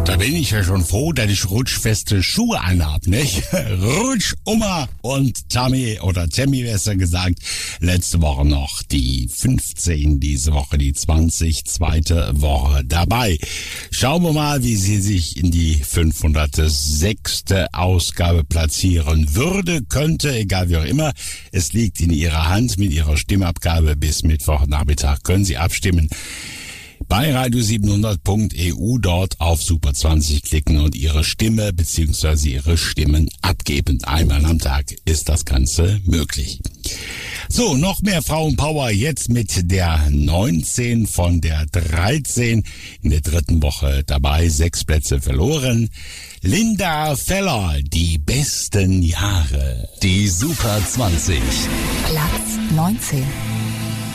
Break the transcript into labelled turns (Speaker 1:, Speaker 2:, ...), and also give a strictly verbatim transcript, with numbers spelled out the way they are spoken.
Speaker 1: Da bin ich ja schon froh, dass ich rutschfeste Schuhe anhab, nicht? Rutsch, Oma und Tammy oder Tammy besser gesagt. Letzte Woche noch die fünfzehn, diese Woche die zwanzig, zweite Woche dabei. Schauen wir mal, wie sie sich in die fünfhundertsechste Ausgabe platzieren würde, könnte, egal wie auch immer. Es liegt in ihrer Hand mit ihrer Stimmabgabe bis Mittwochnachmittag. Können Sie abstimmen. Bei radio siebenhundert punkt e u dort auf Super zwanzig klicken und Ihre Stimme bzw. Ihre Stimmen abgeben. Einmal am Tag ist das Ganze möglich. So, noch mehr Frauenpower jetzt mit der neunzehn von der dreizehn in der dritten Woche dabei. Sechs Plätze verloren. Linda Feller, die besten Jahre.
Speaker 2: Die Super zwanzig.
Speaker 3: Platz neunzehn.